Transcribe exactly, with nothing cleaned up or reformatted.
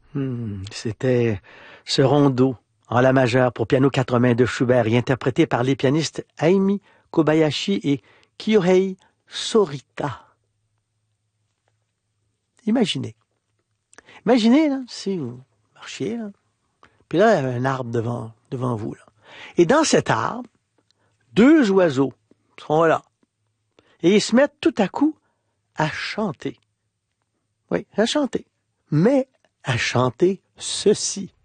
Hmm, c'était ce rondo en la majeure pour piano quatre mains de Schubert et interprété par les pianistes Aimi Kobayashi et Kyohei Sorita. Imaginez. Imaginez, là, si vous marchiez, là, puis là, il y avait un arbre devant, devant vous. Là. Et dans cet arbre, deux oiseaux sont là. Et ils se mettent tout à coup à chanter. Oui, à chanter. Mais à chanter ceci.